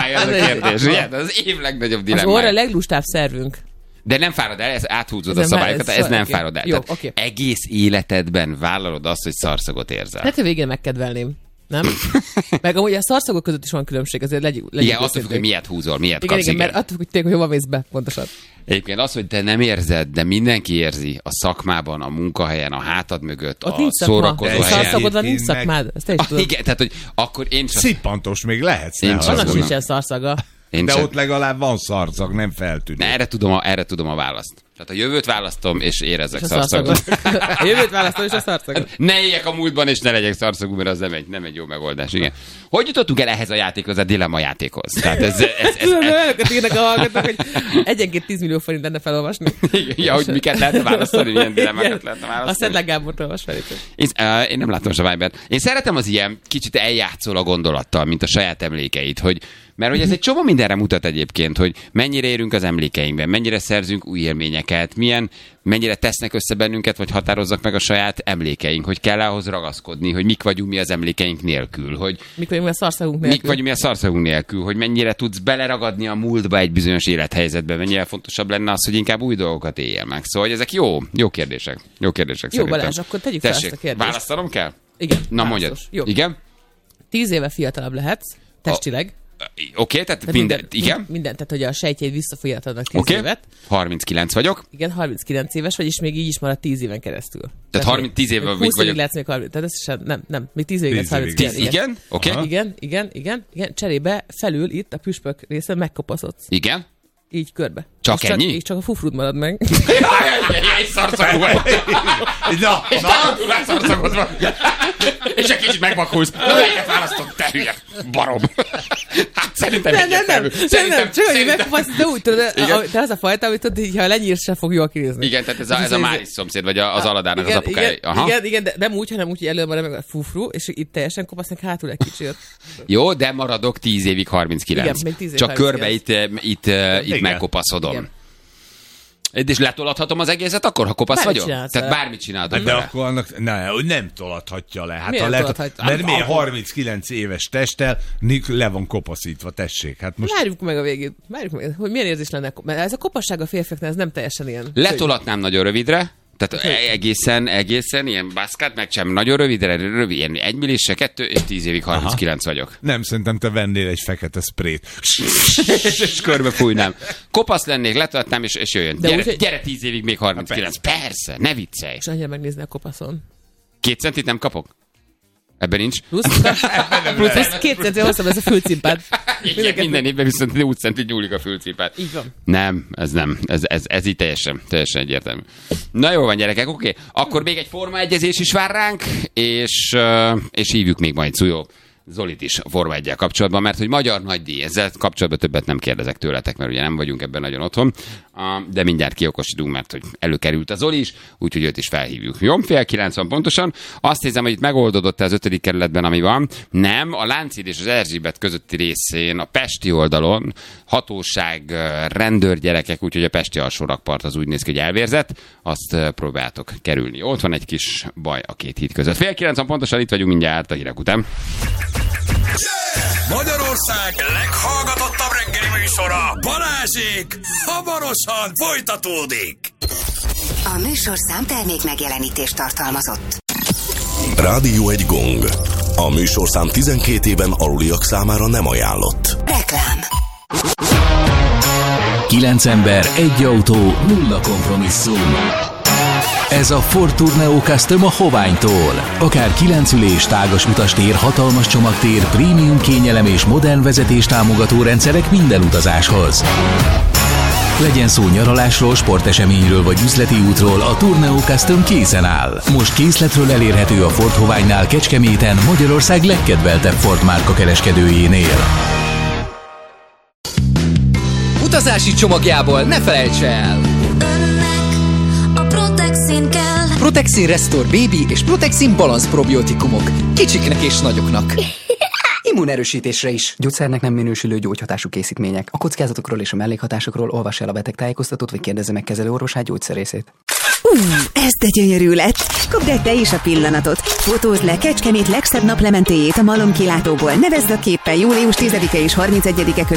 dilemmája az a kérdés. Ugye? Az év legnagyobb dilemmája. Az orra a leglustább szervünk. De nem fárad el, ez áthúzod a szabályokat, ez nem fárad el. Jó, egész életedben vállalod azt, hogy szarszagot érzel. Hát a végén megkedvelném. Nem? Meg amúgy a szarszagok között is van különbség, azért legyünk igen, attól függ, hogy miért húzol, miért igen, kapsz. Igen, mert attól függ, hogy hova mész be, pontosan. Egyébként az, hogy te nem érzed, de mindenki érzi a szakmában, a munkahelyen, a hátad mögött, ott a szórakozó helyen. Szarszagodban nincs szakmád, ezt te is tudod. Igen, tehát hogy akkor én csak... Szippantos még lehetsz. Annak sincsen szarszaga. De ott legalább van szarszag, nem feltűnő. Erre tudom a választ. Tehát a jövőt választom, és érezzek szarszagot. A jövőt választom, és a szarszagot. Ne éljek a múltban, és ne legyek szarszagú, mert az nem egy jó megoldás. Igen. Hogy jutottunk el ehhez a játékhoz, a dilemma játékhoz? Tehát ez olyanokat írnak a hallgatók, hogy egyenként 10 millió forint lenne felolvasni. Ja, hogy miket lehetne választani, milyen dilemmákat lehetne választani. A Szedlák Gábort olvas fel. Én nem látom a Vibert. Én szeretem az ilyen kicsit eljátszol a gondolattal, mint a saját emlékeit, mert hogy ez egy csomó mindenre mutat egyébként, hogy mennyire érünk az emlékeinkben, mennyire szerzünk új élményeket, mennyire tesznek össze bennünket, vagy határozzak meg a saját emlékeink, hogy kell ahhoz ragaszkodni, hogy mik vagyunk mi az emlékeink nélkül, hogy mik vagyunk mi a szarszagunk nélkül. Mik vagyunk mi a szarszagunk nélkül, hogy mennyire tudsz beleragadni a múltba egy bizonyos élethelyzetbe, mennyire fontosabb lenne az, hogy inkább új dolgokat éljél meg. Szóval ezek jó kérdések. Jó kérdések jó, szerintem. Balázs, akkor tegyük fel ezt a kérdést. Választanom kell? Igen. Na mondjad. Jó. Igen? 10 éve fiatalabb lehetsz, testileg. Oké, tehát igen. Minden, tehát hogy a sejtjeid visszafolyatadnak 10 évet. 39 vagyok. Igen, 39 éves vagy, és még így is marad 10 éven keresztül. Tehát 10 évvel 20 vagyok. Lesz még 30, tehát ez sem, nem, még 10 évig lesz 39. Igen, oké. Igen, cserébe felül itt a püspök részen megkopaszodsz. Igen. Így körbe. Csak ennyi? Így csak a fufrud marad meg. Egy szarszagú vagy. És te szarszagod van. És egy kicsit megvakulsz. Melyiket választom? Te hülye barom. Hát szerintem nem. Csak hogy megkopaszodsz, de úgy tudod, te az a fajta, amit tudod, ha lenyírsz, se fog jól kinézni. Igen, tehát ez a Máris szomszéd, vagy az Aladárnak az apukája. Igen, de nem úgy, hanem úgy, hogy előbb marad meg a fufru, és itt teljesen kopasznak hátul egy kicsit. Jó, de maradok 10 évig 39. Igen, még 10 évig. Csak körbe itt megkopaszodom. Igen. És letolathatom az egészet akkor, ha kopasz vagyok? Tehát bármit csinálhatok. De akkor annak nem tolathatja le. Hát mert miért 39 éves testtel le van kopaszítva, tessék. Hát most... Várjuk meg a végét. Hogy milyen érzés lenne. Mert ez a kopasság a férfiaknál, ez nem teljesen ilyen. Letolatnám nagyon rövidre. Tehát egészen ilyen baszkát, meg sem nagyon rövidre, ilyen 1 millise, 2 és 10 évig 39 vagyok. Nem, szerintem te vennél egy fekete sprayt. És körbe fújnám. Kopasz lennék, letolatnám, és jöjjön. Gyere 10 évig még 39. Persze, ne viccelj. És annyira megnézni a kopaszon. 2 centit nem kapok? Ebben nincs. Plusz 2 centi hosszabb ez a fülcimpád. Igen, minden évben viszont 20 centit nyúlik a fülcimpád. Így van. Nem. Ez így teljesen egyértelmű. Na jó van, gyerekek, oké. Akkor még egy formaegyezés is vár ránk, és hívjuk még majd Szujó Zolit is a Forma 1-jel kapcsolatban, mert hogy magyar nagydíj, ezzel kapcsolatban többet nem kérdezek tőletek, mert ugye nem vagyunk ebben nagyon otthon, de mindjárt kiokosítunk, mert hogy előkerült a Zoli is, úgyhogy őt is felhívjuk. Jó, 8:30 pontosan. Azt hiszem, hogy itt megoldódott az 5. kerületben, ami van. Nem, a Lánchíd és az Erzsébet közötti részén, a pesti oldalon hatóság, rendőrgyerekek, úgyhogy a pesti alsórakpart az úgy néz ki, hogy elvérzett, azt próbáltok kerülni. Ott van egy kis baj a két híd között. 8:30 pontosan itt vagyunk mindjárt a hírek után. Magyarország leghallgatottabb reggeli műsora, Balázsék, hamarosan folytatódik. A műsorszám termék megjelenítést tartalmazott. Rádió egy gong. A műsorszám 12 éven aluliak számára nem ajánlott. Reklám. 9 ember, egy autó, nulla kompromisszum. Ez a Ford Tourneo Custom a Hoványtól. Akár 9 ülés, tágas utastér, hatalmas csomagtér, prémium kényelem és modern vezetés támogató rendszerek minden utazáshoz. Legyen szó nyaralásról, sporteseményről vagy üzleti útról, a Tourneo Custom készen áll. Most készletről elérhető a Ford Hoványnál Kecskeméten, Magyarország legkedveltebb Ford márka kereskedőjénél. Utazási csomagjából ne felejts el! Protexin Restore Baby és Protexin Balance probiotikumok. Kicsiknek és nagyoknak. Immunerősítésre is. Gyógyszernek nem minősülő gyógyhatású készítmények. A kockázatokról és a mellékhatásokról olvassa el a betegtájékoztatót, vagy kérdezze meg kezelőorvosát, gyógyszerészét. Ez de gyönyörű lett! Kapd el te is a pillanatot! Fotózd le Kecskemét legszebb naplementéjét a malomkilátóból. Nevezd a képpel július 10-e és 31-e között